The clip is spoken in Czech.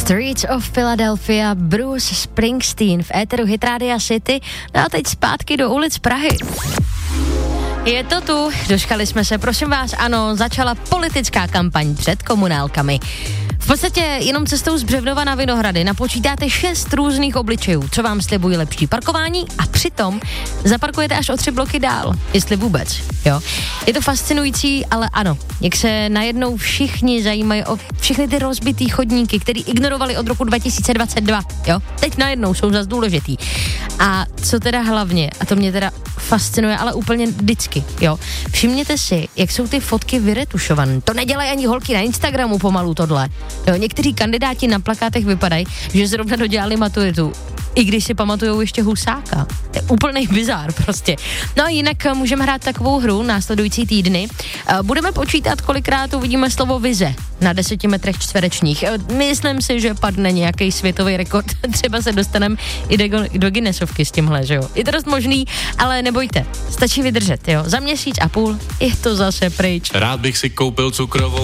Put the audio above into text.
Streets of Philadelphia, Bruce Springsteen v éteru Hit Radio City. No a teď zpátky do ulic Prahy. Je to tu, dočkali jsme se, prosím vás, ano, začala politická kampaň před komunálkami. V podstatě jenom cestou z Břevnova na Vinohrady napočítáte 6 různých obličejů, co vám slibují lepší parkování a přitom zaparkujete až o 3 bloky dál, jestli vůbec, jo. Je to fascinující, ale ano, jak se najednou všichni zajímají o všechny ty rozbitý chodníky, který ignorovali od roku 2022, jo. Teď najednou jsou zas důležitý. A co teda hlavně, a to mě teda fascinuje, ale úplně vždycky, jo. Všimněte si, jak jsou ty fotky vyretušované. To nedělají ani holky na Instagramu pomalu tohle. Jo, někteří kandidáti na plakátech vypadají, že zrovna dodělali maturitu, i když si pamatujou ještě Husáka. To je úplný bizár prostě. No a jinak můžeme hrát takovou hru následující týdny. Budeme počítat, kolikrát uvidíme slovo vize na 10 metrech čtverečních. Myslím si, že padne nějaký světový rekord. Třeba se dostaneme i do Guinnessovky s tímhle, že jo. Je to dost možný, ale nebojte. Stačí vydržet, jo. Za měsíc a půl je to zase pryč. Rád bych si koupil cukrovou